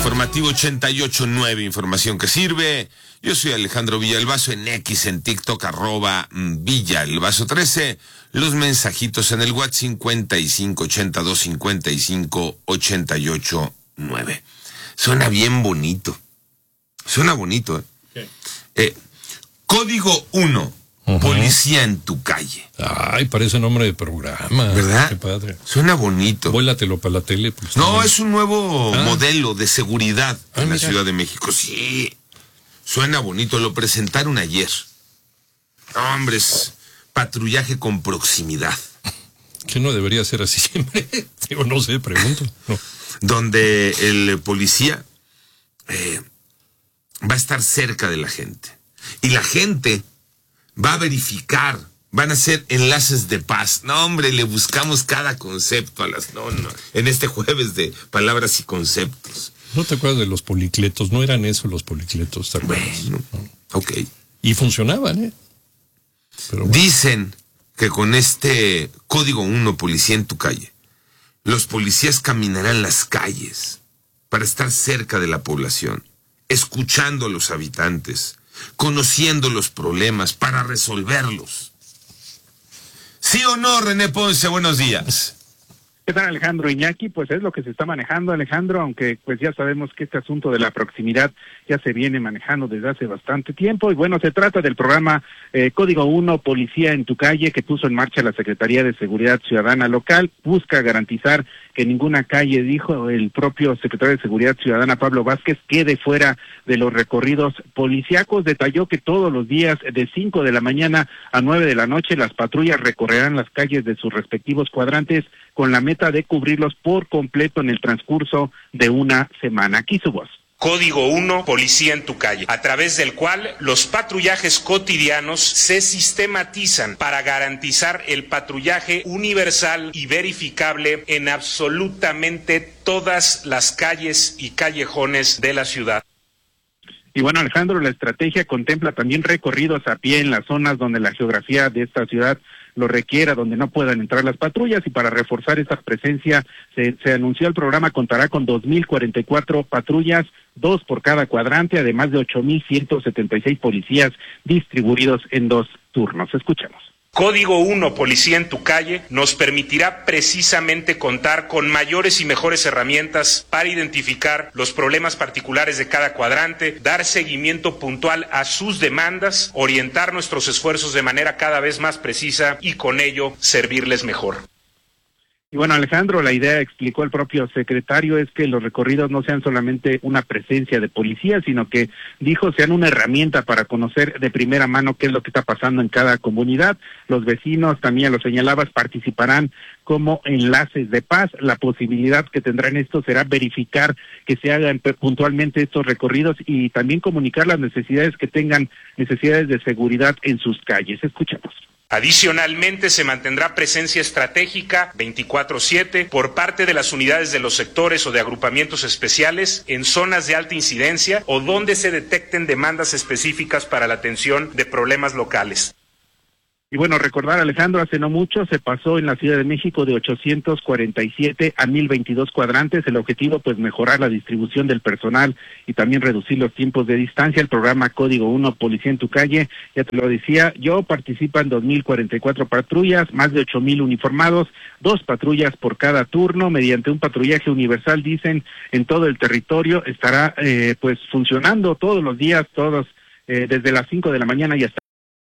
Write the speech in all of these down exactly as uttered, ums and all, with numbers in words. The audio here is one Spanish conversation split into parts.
Informativo ochenta y ocho punto nueve, información que sirve. Yo soy Alejandro Villalbazo, en X, en TikTok, arroba Villalbazo trece. Los mensajitos en el WhatsApp cincuenta y cinco ochenta y dos cincuenta y cinco ochenta y ocho nueve. Suena bien bonito. Suena bonito, ¿eh? Okay. Eh, Código uno. Uh-huh. Policía en tu calle. Ay, parece nombre de programa. ¿Verdad? Qué padre. Suena bonito. Vuélatelo para la tele. Pues, no, también. Es un nuevo ah. modelo de seguridad ah, en la mira. Ciudad de México. Sí, suena bonito. Lo presentaron ayer. Hombre, es patrullaje con proximidad. Que no debería ser así siempre. Digo, no sé, pregunto. No. Donde el policía eh, va a estar cerca de la gente. Y la gente va a verificar, van a ser enlaces de paz. No, hombre, le buscamos cada concepto a las... No, no, en este jueves de palabras y conceptos. ¿No te acuerdas de los policletos? No eran eso los policletos, ¿te acuerdas? Bueno, no. Ok. Y funcionaban, ¿eh? Pero bueno. Dicen que con este Código uno, Policía en tu calle, los policías caminarán las calles para estar cerca de la población, escuchando a los habitantes, conociendo los problemas para resolverlos. ¿Sí o no, René Ponce? Buenos días. ¿Qué tal, Alejandro? Iñaki, pues es lo que se está manejando, Alejandro, aunque pues ya sabemos que este asunto de la proximidad ya se viene manejando desde hace bastante tiempo, y bueno, se trata del programa eh, Código uno, Policía en tu calle, que puso en marcha la Secretaría de Seguridad Ciudadana local. Busca garantizar que ninguna calle, dijo el propio secretario de Seguridad Ciudadana, Pablo Vázquez, quede fuera de los recorridos policíacos. Detalló que todos los días de cinco de la mañana a nueve de la noche las patrullas recorrerán las calles de sus respectivos cuadrantes con la meta de cubrirlos por completo en el transcurso de una semana. Aquí su voz. Código uno, Policía en tu calle, a través del cual los patrullajes cotidianos se sistematizan para garantizar el patrullaje universal y verificable en absolutamente todas las calles y callejones de la ciudad. Y bueno, Alejandro, la estrategia contempla también recorridos a pie en las zonas donde la geografía de esta ciudad lo requiera, donde no puedan entrar las patrullas, y para reforzar esta presencia se, se anunció el programa contará con dos mil cuarenta y cuatro patrullas, dos por cada cuadrante, además de ocho mil ciento setenta y seis policías distribuidos en dos turnos. Escuchemos. Código uno, Policía en tu calle, nos permitirá precisamente contar con mayores y mejores herramientas para identificar los problemas particulares de cada cuadrante, dar seguimiento puntual a sus demandas, orientar nuestros esfuerzos de manera cada vez más precisa y con ello servirles mejor. Y bueno, Alejandro, la idea, explicó el propio secretario, es que los recorridos no sean solamente una presencia de policía, sino que, dijo, sean una herramienta para conocer de primera mano qué es lo que está pasando en cada comunidad. Los vecinos, también lo señalabas, participarán como enlaces de paz. La posibilidad que tendrán esto será verificar que se hagan puntualmente estos recorridos y también comunicar las necesidades que tengan, necesidades de seguridad en sus calles. Escuchamos. Adicionalmente, se mantendrá presencia estratégica veinticuatro siete por parte de las unidades de los sectores o de agrupamientos especiales en zonas de alta incidencia o donde se detecten demandas específicas para la atención de problemas locales. Y bueno, recordar, Alejandro, hace no mucho se pasó en la Ciudad de México de ochocientos cuarenta y siete a mil veintidós cuadrantes. El objetivo, pues, mejorar la distribución del personal y también reducir los tiempos de distancia. El programa Código uno, Policía en tu calle, ya te lo decía yo, participan dos mil cuarenta y cuatro patrullas, más de ocho mil uniformados, dos patrullas por cada turno, mediante un patrullaje universal, dicen, en todo el territorio. Estará, eh, pues, funcionando todos los días, todos, eh, desde las cinco de la mañana y hasta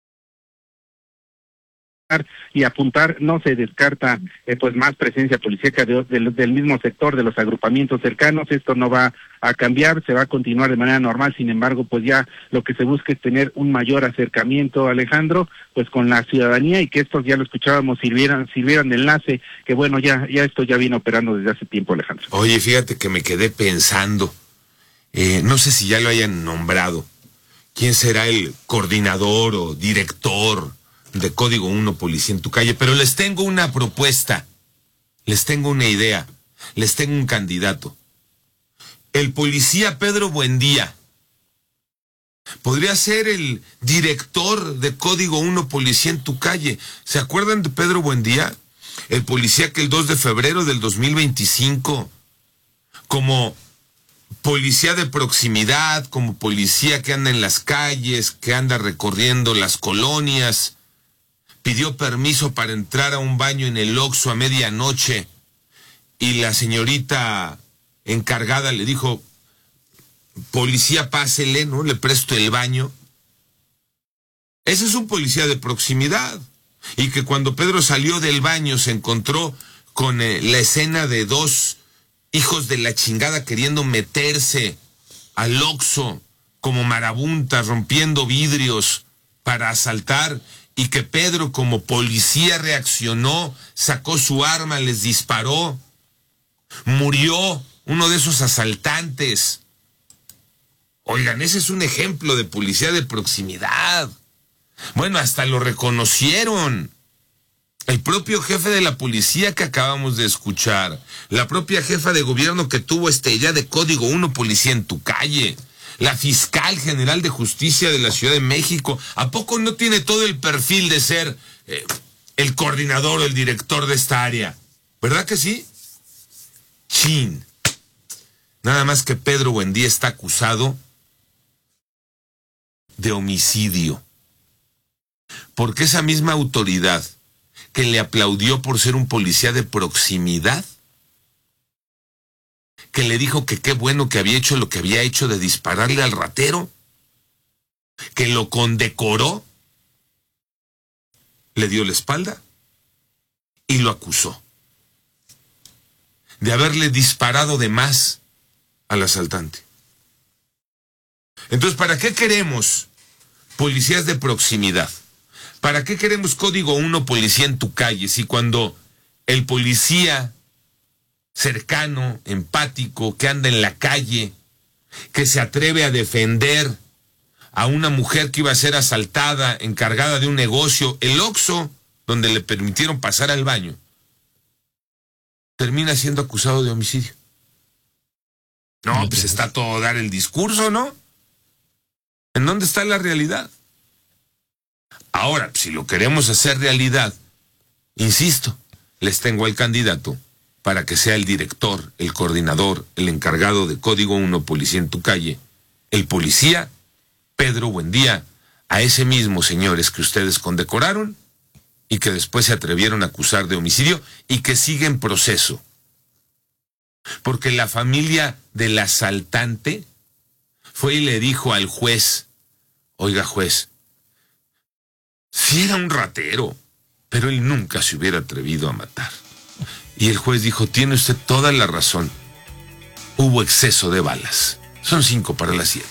y apuntar. No se descarta eh, pues más presencia policíaca de, de, del mismo sector, de los agrupamientos cercanos. Esto no va a cambiar, se va a continuar de manera normal. Sin embargo, pues ya lo que se busca es tener un mayor acercamiento, Alejandro, pues con la ciudadanía, y que estos, ya lo escuchábamos, sirvieran sirvieran de enlace, que bueno, ya ya esto ya viene operando desde hace tiempo, Alejandro. Oye, fíjate que me quedé pensando, eh, no sé si ya lo hayan nombrado, ¿quién será el coordinador o director de Código uno, Policía en tu calle? Pero les tengo una propuesta, les tengo una idea, les tengo un candidato. El policía Pedro Buendía podría ser el director de Código uno, Policía en tu calle. ¿Se acuerdan de Pedro Buendía? El policía que el dos de febrero del dos mil veinticinco, como policía de proximidad, como policía que anda en las calles, que anda recorriendo las colonias, pidió permiso para entrar a un baño en el Oxxo a medianoche y la señorita encargada le dijo, policía, pásele, ¿no? Le presto el baño. Ese es un policía de proximidad. Y que cuando Pedro salió del baño se encontró con eh, la escena de dos hijos de la chingada queriendo meterse al Oxxo como marabuntas, rompiendo vidrios para asaltar, y que Pedro como policía reaccionó, sacó su arma, les disparó. Murió uno de esos asaltantes. Oigan, ese es un ejemplo de policía de proximidad. Bueno, hasta lo reconocieron. El propio jefe de la policía que acabamos de escuchar, la propia jefa de gobierno que tuvo este ya de Código uno, Policía en tu Calle, la fiscal general de justicia de la Ciudad de México. ¿A poco no tiene todo el perfil de ser eh, el coordinador o el director de esta área? ¿Verdad que sí? Chin. Nada más que Pedro Buendía está acusado de homicidio. Porque esa misma autoridad que le aplaudió por ser un policía de proximidad, que le dijo que qué bueno que había hecho lo que había hecho de dispararle al ratero, que lo condecoró, le dio la espalda y lo acusó de haberle disparado de más al asaltante. Entonces, ¿para qué queremos policías de proximidad? ¿Para qué queremos Código uno, Policía en tu Calle? Si cuando el policía cercano, empático, que anda en la calle, que se atreve a defender a una mujer que iba a ser asaltada, encargada de un negocio, el Oxxo, donde le permitieron pasar al baño, termina siendo acusado de homicidio? No, pues está todo dar el discurso, ¿no? ¿En dónde está la realidad? Ahora, si lo queremos hacer realidad, insisto, les tengo al candidato para que sea el director, el coordinador, el encargado de Código uno, Policía en tu Calle, el policía Pedro Buendía, a ese mismo, señores, que ustedes condecoraron y que después se atrevieron a acusar de homicidio y que sigue en proceso. Porque la familia del asaltante fue y le dijo al juez, oiga juez, sí era un ratero, pero él nunca se hubiera atrevido a matar. Y el juez dijo, tiene usted toda la razón, hubo exceso de balas. Son cinco para las siete.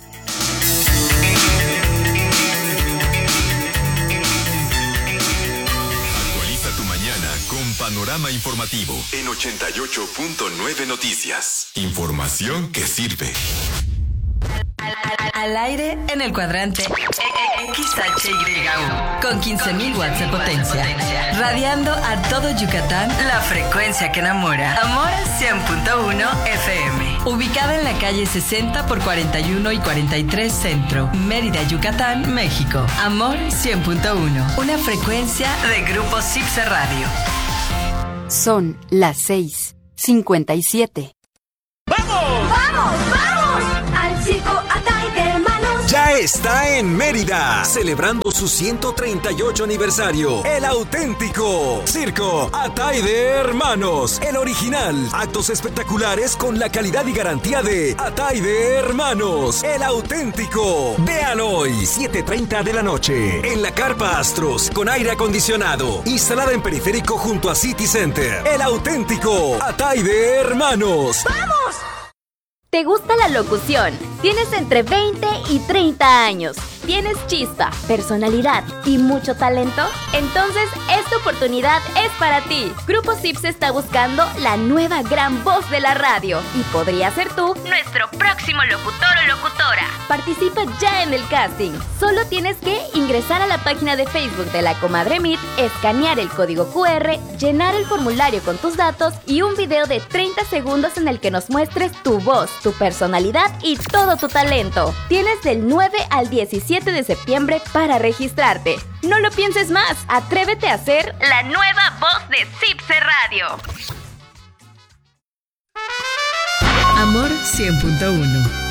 Actualiza tu mañana con Panorama Informativo en ochenta y ocho punto nueve Noticias. Información que sirve. Al, al, al aire en el cuadrante X H Y U con quince mil watts de potencia, radiando a todo Yucatán la frecuencia que enamora. Amor cien punto uno F M, ubicada en la calle sesenta por cuarenta y uno y cuarenta y tres Centro, Mérida, Yucatán, México. Amor cien punto uno, una frecuencia de Grupo Cipse Radio. Son las seis cincuenta y siete. ¡Vamos! ¡Vamos, vamos! ¡Al circo Atay de Hermanos! Ya está en Mérida, celebrando su ciento treinta y ocho aniversario. El auténtico Circo Atay de Hermanos, el original. Actos espectaculares con la calidad y garantía de Atay de Hermanos, el auténtico. Vean hoy, siete treinta de la noche, en la Carpa Astros, con aire acondicionado, instalada en periférico junto a City Center. El auténtico Atay de Hermanos. ¡Vamos! ¿Te gusta la locución? Tienes entre veinte y treinta años. ¿Tienes chispa, personalidad y mucho talento? Entonces, esta oportunidad es para ti. Grupo Cipse está buscando la nueva gran voz de la radio y podría ser tú nuestro próximo locutor o locutora. Participa ya en el casting. Solo tienes que ingresar a la página de Facebook de la Comadre Meet, escanear el código Q R, llenar el formulario con tus datos y un video de treinta segundos en el que nos muestres tu voz, tu personalidad y todo tu talento. Tienes del nueve al diecisiete de septiembre para registrarte. No lo pienses más, atrévete a ser la nueva voz de Cipse Radio. Amor cien punto uno.